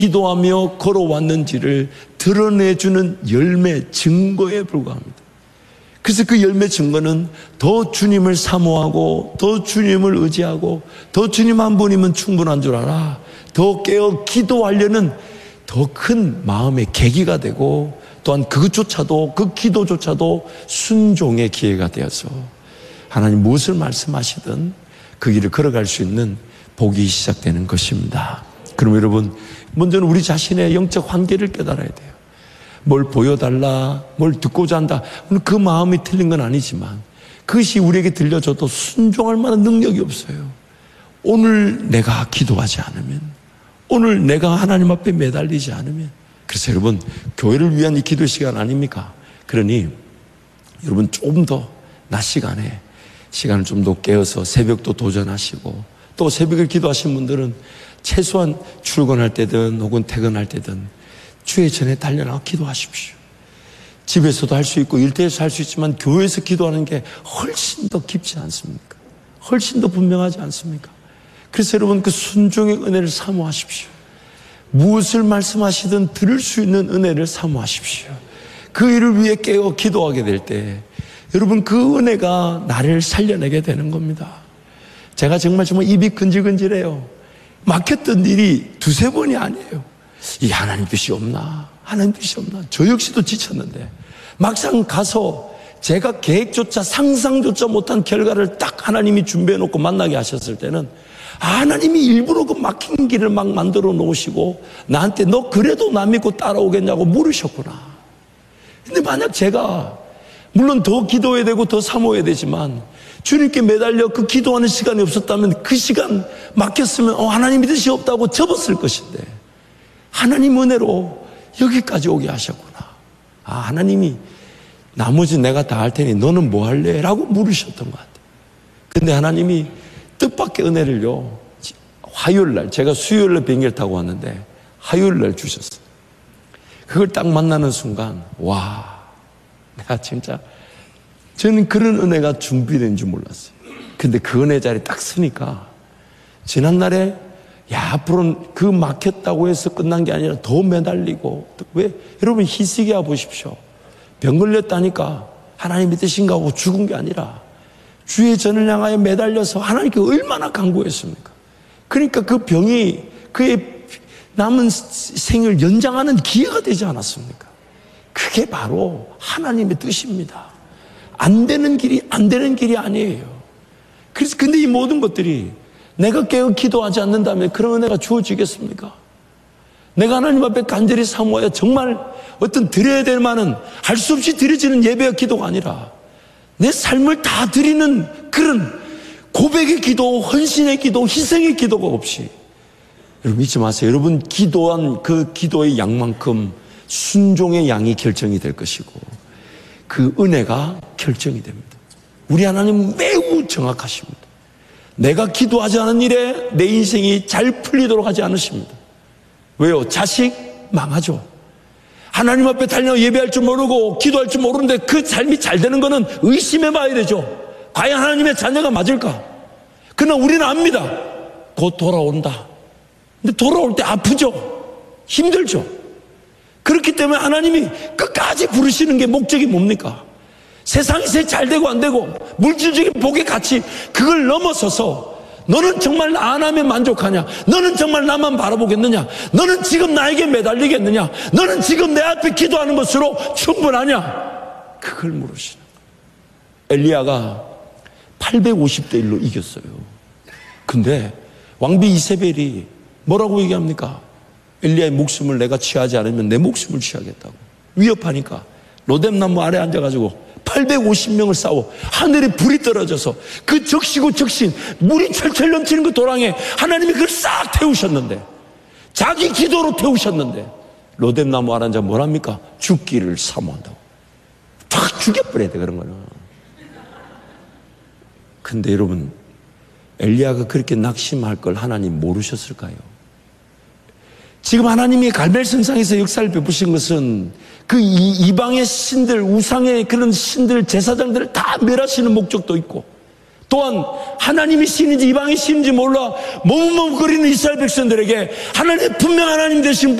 기도하며 걸어왔는지를 드러내주는 열매, 증거에 불과합니다. 그래서 그 열매 증거는 더 주님을 사모하고 더 주님을 의지하고 더 주님 한 분이면 충분한 줄 알아, 더 깨어 기도하려는 더 큰 마음의 계기가 되고, 또한 그것조차도, 그 기도조차도 순종의 기회가 되어서 하나님 무엇을 말씀하시든 그 길을 걸어갈 수 있는 복이 시작되는 것입니다. 그럼 여러분, 먼저는 우리 자신의 영적 한계를 깨달아야 돼요. 뭘 보여달라, 뭘 듣고자 한다, 그 마음이 틀린 건 아니지만 그것이 우리에게 들려줘도 순종할 만한 능력이 없어요. 오늘 내가 기도하지 않으면, 오늘 내가 하나님 앞에 매달리지 않으면. 그래서 여러분, 교회를 위한 이 기도 시간 아닙니까? 그러니 여러분 조금 더 낮 시간에 시간을 좀 더 깨어서 새벽도 도전하시고, 또 새벽에 기도하신 분들은 최소한 출근할 때든 혹은 퇴근할 때든 주의 전에 달려나가 기도하십시오. 집에서도 할 수 있고 일터에서 할 수 있지만 교회에서 기도하는 게 훨씬 더 깊지 않습니까? 훨씬 더 분명하지 않습니까? 그래서 여러분, 그 순종의 은혜를 사모하십시오. 무엇을 말씀하시든 들을 수 있는 은혜를 사모하십시오. 그 일을 위해 깨어 기도하게 될 때 여러분, 그 은혜가 나를 살려내게 되는 겁니다. 제가 정말 입이 근질근질해요. 막혔던 일이 두세 번이 아니에요. 이 하나님 뜻이 없나? 하나님 뜻이 없나? 저 역시도 지쳤는데 막상 가서 제가 계획조차 상상조차 못한 결과를 딱 하나님이 준비해놓고 만나게 하셨을 때는 하나님이 일부러 그 막힌 길을 막 만들어 놓으시고 나한테 너 그래도 나 믿고 따라오겠냐고 물으셨구나. 근데 만약 제가 물론 더 기도해야 되고 더 사모해야 되지만 주님께 매달려 그 기도하는 시간이 없었다면 그 시간 막혔으면 하나님의 뜻이 없다고 접었을 것인데 하나님 은혜로 여기까지 오게 하셨구나. 하나님이 나머지 내가 다 할 테니 너는 뭐 할래? 라고 물으셨던 것 같아요. 근데 하나님이 뜻밖의 은혜를요, 화요일날, 제가 수요일날 비행기를 타고 왔는데 화요일날 주셨어요. 그걸 딱 만나는 순간 내가 진짜, 저는 그런 은혜가 준비된 줄 몰랐어요. 근데 그 은혜 자리에 딱 서니까 지난날에 앞으로는 그 막혔다고 해서 끝난 게 아니라 더 매달리고, 왜? 여러분 희석이야 보십시오. 병 걸렸다니까 하나님의 뜻인가 하고 죽은 게 아니라 주의 전을 향하여 매달려서 하나님께 얼마나 간구했습니까? 그러니까 그 병이 그의 남은 생을 연장하는 기회가 되지 않았습니까? 그게 바로 하나님의 뜻입니다. 안 되는 길이 아니에요. 그래서 근데 이 모든 것들이 내가 깨어 기도하지 않는다면 그런 은혜가 주어지겠습니까? 내가 하나님 앞에 간절히 사모하여 정말 어떤 드려야 될 만한 할 수 없이 드려지는 예배와 기도가 아니라 내 삶을 다 드리는 그런 고백의 기도, 헌신의 기도, 희생의 기도가 없이, 여러분 잊지 마세요. 여러분 기도한 그 기도의 양만큼 순종의 양이 결정이 될 것이고 그 은혜가 결정이 됩니다. 우리 하나님 매우 정확하십니다. 내가 기도하지 않은 일에 내 인생이 잘 풀리도록 하지 않으십니다. 왜요? 자식 망하죠. 하나님 앞에 달려 예배할 줄 모르고 기도할 줄 모르는데 그 삶이 잘 되는 거는 의심해 봐야 되죠. 과연 하나님의 자녀가 맞을까? 그러나 우리는 압니다. 곧 돌아온다. 근데 돌아올 때 아프죠. 힘들죠. 그렇기 때문에 하나님이 끝까지 부르시는 게 목적이 뭡니까? 세상에서 잘 되고 안 되고 물질적인 복의 가치, 그걸 넘어서서 너는 정말 나 안 하면 만족하냐? 너는 정말 나만 바라보겠느냐? 너는 지금 나에게 매달리겠느냐? 너는 지금 내 앞에 기도하는 것으로 충분하냐? 그걸 물으시는 거예요. 엘리야가 850대 1로 이겼어요. 근데 왕비 이세벨이 뭐라고 얘기합니까? 엘리야의 목숨을 내가 취하지 않으면 내 목숨을 취하겠다고 위협하니까 로뎀나무 아래 앉아가지고 850명을 싸워 하늘에 불이 떨어져서 그 적시고 적신 물이 철철 넘치는 그 도랑에 하나님이 그걸 싹 태우셨는데, 자기 기도로 태우셨는데 로뎀나무 아래 앉아 뭐랍니까? 죽기를 사모한다고. 탁 죽여버려야 돼 그런 거는. 근데 여러분, 엘리야가 그렇게 낙심할 걸 하나님 모르셨을까요? 지금 하나님이 갈멜성상에서 역사를 베푸신 것은 그 이방의 신들, 우상의 그런 신들, 제사장들을 다 멸하시는 목적도 있고 또한 하나님이 신인지 이방이 신인지 몰라 머뭇머뭇거리는 이스라엘 백성들에게 하나님 분명 하나님 되신